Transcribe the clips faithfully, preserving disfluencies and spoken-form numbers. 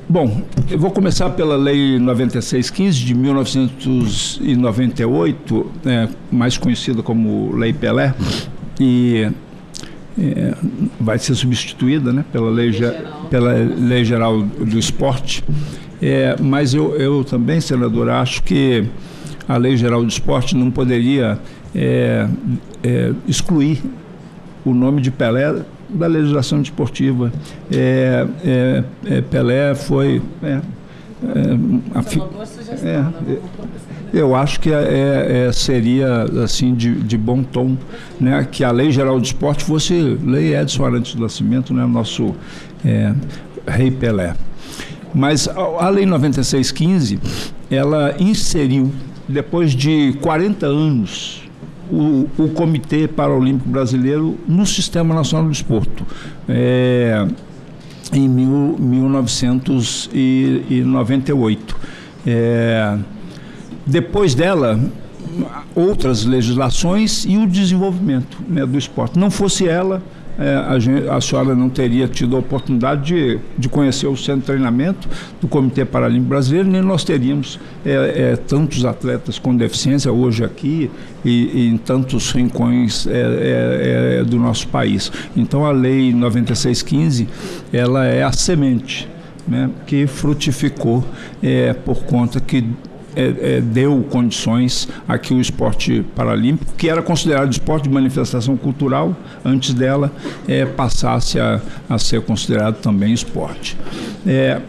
Bom, eu vou começar pela Lei noventa e seis quinze de mil novecentos e noventa e oito, é, mais conhecida como Lei Pelé, e é, vai ser substituída, né, pela Lei, pela Lei Geral do Esporte. É, mas eu, eu também, senador, acho que a Lei Geral do Esporte não poderia é, é, excluir o nome de Pelé da legislação desportiva. É, é, é, Pelé foi... É, é, a fi, é, eu acho que é, é, seria assim de, de bom tom, né, que a Lei Geral do Esporte fosse Lei Edson Arantes do Nascimento, né, nosso é, rei Pelé. Mas a, a Lei noventa e seis quinze, ela inseriu, depois de quarenta anos, o, o Comitê Paralímpico Brasileiro no Sistema Nacional do Desporto, é, em mil novecentos e noventa e oito. É, depois dela, outras legislações e o desenvolvimento, né, do esporte. Não fosse ela, é, a, gente, a senhora não teria tido a oportunidade de, de conhecer o centro de treinamento do Comitê Paralímpico Brasileiro, nem nós teríamos é, é, tantos atletas com deficiência hoje aqui e, e em tantos rincões é, é, é, do nosso país. Então a Lei noventa e seis quinze, ela é a semente, né, que frutificou é, por conta que É, é, deu condições a que o esporte paralímpico, que era considerado esporte de manifestação cultural, antes dela é, passasse a, a ser considerado também esporte. É,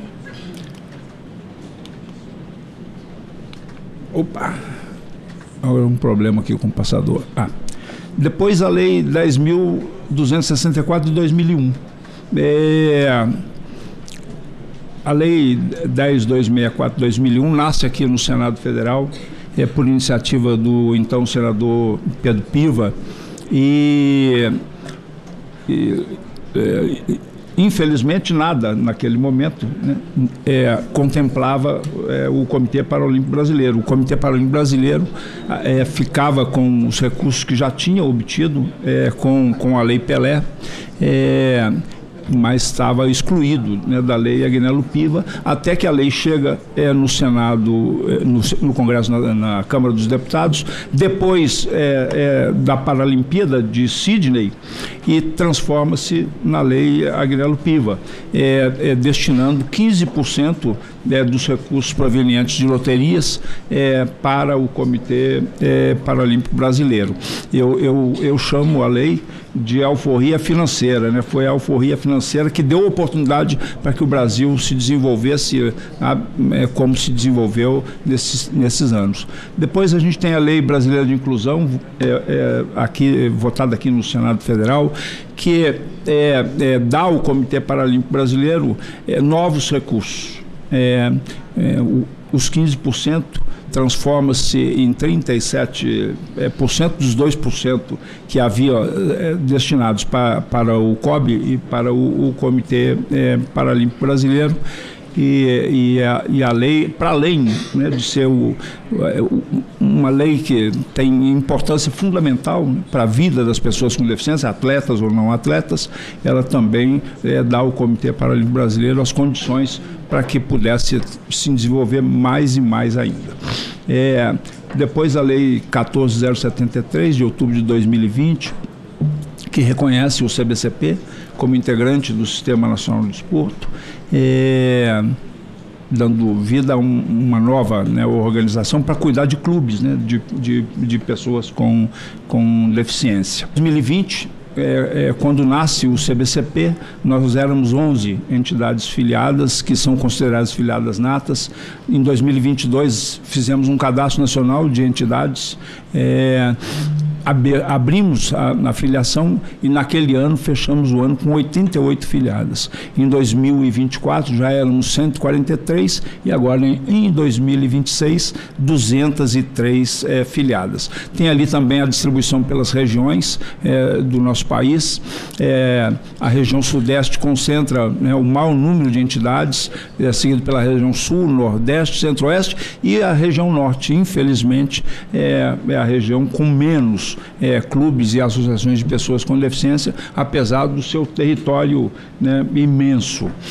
opa, agora um problema aqui com o passador. Ah, depois a Lei dez mil duzentos e sessenta e quatro de dois mil e um. É, A Lei dez mil duzentos e sessenta e quatro de dois mil e um nasce aqui no Senado Federal, é, por iniciativa do então senador Pedro Piva, e, e é, infelizmente nada naquele momento, né, é, contemplava é, o Comitê Paralímpico Brasileiro. O Comitê Paralímpico Brasileiro é, ficava com os recursos que já tinha obtido é, com, com a Lei Pelé, é, mas estava excluído, né, da Lei Agnello Piva, até que a lei chega é, no Senado, é, no, no Congresso, na, na Câmara dos Deputados, depois é, é, da Paralimpíada de Sydney, e transforma-se na Lei Agnello Piva, é, é, destinando quinze por cento é, dos recursos provenientes de loterias é, para o Comitê é, Paralímpico Brasileiro. Eu, eu, eu chamo a lei de alforria financeira, né? Foi a alforria financeira que deu oportunidade para que o Brasil se desenvolvesse a, é, como se desenvolveu nesses, nesses anos. Depois a gente tem a Lei Brasileira de Inclusão, é, é, aqui, votada aqui no Senado Federal, que é, é, dá ao Comitê Paralímpico Brasileiro é, novos recursos. É, é, o, os quinze por cento transforma-se em trinta e sete por cento dos dois por cento que havia é, destinados para, para o C O B e para o, o Comitê é, Paralímpico Brasileiro. E, e, a, e a lei, para além, né, de ser o, uma lei que tem importância fundamental, né, para a vida das pessoas com deficiência, atletas ou não atletas, ela também é, dá ao Comitê Paralímpico Brasileiro as condições para que pudesse se desenvolver mais e mais ainda. É, depois a Lei quatorze mil setenta e três, de outubro de dois mil e vinte, que reconhece o C B C P como integrante do Sistema Nacional do Desporto, é, dando vida a um, uma nova, né, organização para cuidar de clubes, né, de, de, de pessoas com, com deficiência. Em dois mil e vinte, é, é, quando nasce o C B C P, nós éramos onze entidades filiadas, que são consideradas filiadas natas. Em dois mil e vinte e dois, fizemos um cadastro nacional de entidades, é, abrimos a, a filiação e naquele ano fechamos o ano com oitenta e oito filiadas. Em dois mil e vinte e quatro já éramos cento e quarenta e três e agora em, em dois mil e vinte e seis duzentas e três é, filiadas. Tem ali também a distribuição pelas regiões é, do nosso país. É, a região sudeste concentra, né, o maior número de entidades, é, seguido pela região sul, nordeste, centro-oeste, e a região norte, infelizmente, é, é a região com menos É, clubes e associações de pessoas com deficiência, apesar do seu território, né, imenso.